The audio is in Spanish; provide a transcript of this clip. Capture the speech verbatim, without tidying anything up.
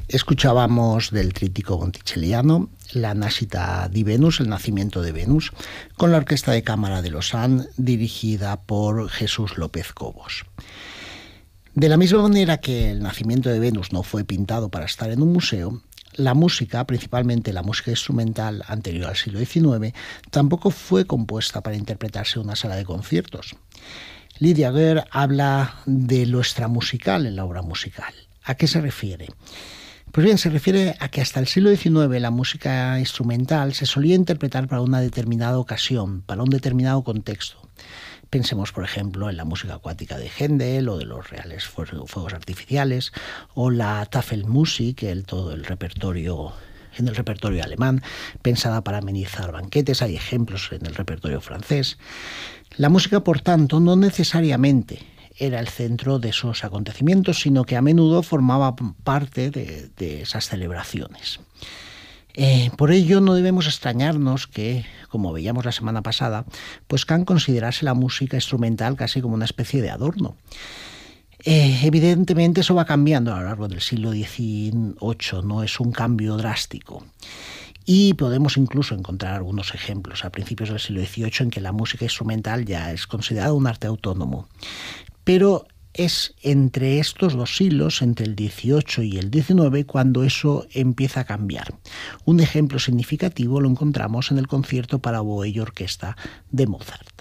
Escuchábamos del tríptico botticelliano la Nascita di Venus, el nacimiento de Venus, con la Orquesta de Cámara de Lausanne, dirigida por Jesús López Cobos. De la misma manera que el nacimiento de Venus no fue pintado para estar en un museo, la música, principalmente la música instrumental anterior al siglo diecinueve, tampoco fue compuesta para interpretarse en una sala de conciertos. Lydia Gher habla de lo extramusical en la obra musical. ¿A qué se refiere? Pues bien, se refiere a que hasta el siglo diecinueve la música instrumental se solía interpretar para una determinada ocasión, para un determinado contexto. Pensemos, por ejemplo, en la música acuática de Händel o de los reales fuegos artificiales, o la Tafelmusik, el, todo el repertorio, en el repertorio alemán, pensada para amenizar banquetes. Hay ejemplos en el repertorio francés. La música, por tanto, no necesariamente era el centro de esos acontecimientos, sino que a menudo formaba parte de, de esas celebraciones. Eh, por ello no debemos extrañarnos que, como veíamos la semana pasada, pues Kant considerase la música instrumental casi como una especie de adorno. Eh, evidentemente eso va cambiando a lo largo del siglo dieciocho, no es un cambio drástico. Y podemos incluso encontrar algunos ejemplos a principios del siglo dieciocho en que la música instrumental ya es considerada un arte autónomo. Pero es entre estos dos siglos, entre el dieciocho y el diecinueve, cuando eso empieza a cambiar. Un ejemplo significativo lo encontramos en el concierto para oboe y orquesta de Mozart.